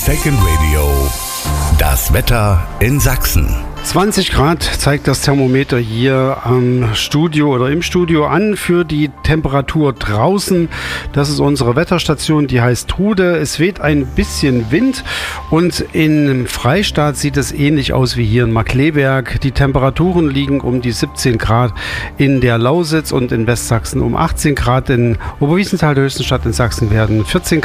Second Radio. Das Wetter in Sachsen. 20 Grad zeigt das Thermometer hier am Studio oder im Studio an für die Temperatur draußen. Das ist unsere Wetterstation, die heißt Trude. Es weht ein bisschen Wind und im Freistaat sieht es ähnlich aus wie hier in Markkleeberg. Die Temperaturen liegen um die 17 Grad in der Lausitz und in Westsachsen um 18 Grad. In Oberwiesenthal, der höchsten Stadt in Sachsen, werden 14